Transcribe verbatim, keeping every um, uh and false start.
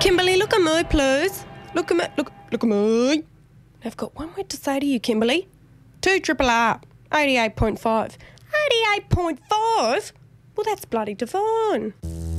Kimberly, look at me, please. Look at me. Look, look at me. I've got one word to say to you, Kimberly. Two triple R, eighty-eight point five. eighty-eight point five? Well, that's bloody divine.